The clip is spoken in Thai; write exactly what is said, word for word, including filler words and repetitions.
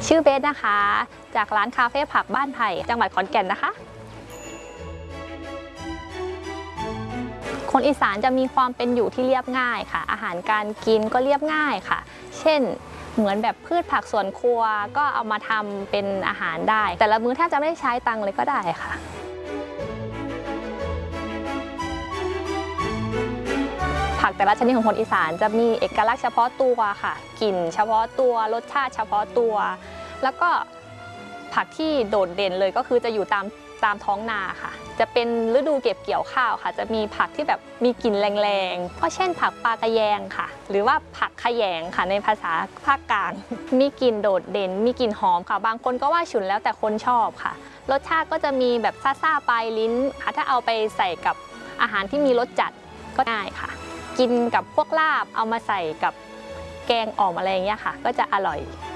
ชื่อเบสนะคะจากร้านคาเฟ่ผักบ้านไผ่จังหวัดขอนแก่นนะคะคนอีสานจะมีความเป็นอยู่ที่เรียบง่ายค่ะอาหารการกินก็เรียบง่ายค่ะเช่นเหมือนแบบพืชผักสวนครัวก็เอามาทำเป็นอาหารได้แต่ละมื้อแทบจะไม่ได้ใช้ตังค์เลยก็ได้ค่ะผักแต่ละชนิดของคนอีสานจะมีเอกลักษณ์เฉพาะตัวค่ะกลิ่นเฉพาะตัวรสชาติเฉพาะตัวแล้วก็ผักที่โดดเด่นเลยก็คือจะอยู่ตามตามท้องนาค่ะจะเป็นฤดูเก็บเกี่ยวข้าวค่ะจะมีผักที่แบบมีกลิ่นแรงๆก็เช่นผักปลากระแยงค่ะหรือว่าผักขยงค่ะในภาษาภาคกลางมีกลิ่นโดดเด่นมีกลิ่นหอมค่ะบางคนก็ว่าฉุนแล้วแต่คนชอบค่ะรสชาติก็จะมีแบบซ่าๆปลายลิ้นค่ะถ้าเอาไปใส่กับอาหารที่มีรสจัดก็ง่ายค่ะกินกับพวกลาบเอามาใส่กับแกงอ่อมอะไรอย่างเงี้ยค่ะก็จะอร่อย